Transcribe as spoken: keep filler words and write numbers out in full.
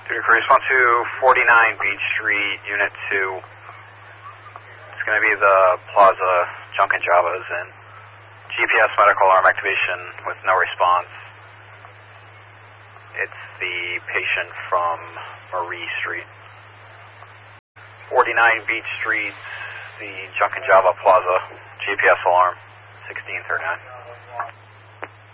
Studio Crew, response to forty-nine Beach Street, Unit two. It's going to be the Plaza Junkin' Javas and G P S medical alarm activation with no response. It's the patient from Marie Street. forty-nine Beach Street, the Junkin' Java Plaza, G P S alarm, sixteen thirty-nine.